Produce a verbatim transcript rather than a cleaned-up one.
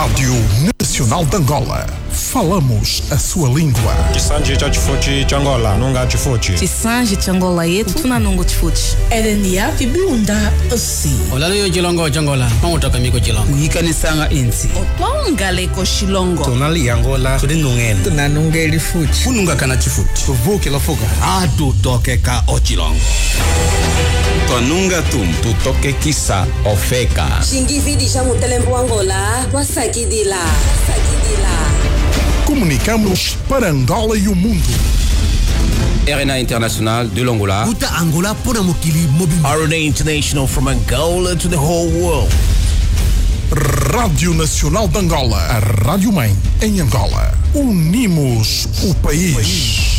Rádio Nacional de Angola. Falamos a sua língua. Chisanji cha chifuchi cha Angola, nunga chifuchi. Chisanji cha Angola yetu tuna nungu chifuchi. Edenia kibunda osi. Olalo yo chilongo cha Angola, mangutoka miko chilongo. Yikanisanga insi. Otonga leko shilongo. Tunali Angola, tudinungen. Tunanunge lifuchi. Ununga kana chifuchi. Tuvuke la fuga. Atu toke ka ochilongo. Tonunga tum, tu toke kisa ofeka. Shingifidi cha mutelembo Angola, wasakidila. Wasakidila. Comunicamos para Angola e o mundo. R N A International de l'Angola. Uta Angola pona mokili mobile. R N A International from Angola to the whole world. Rádio Nacional de Angola, a rádio mãe em Angola. Unimos o país.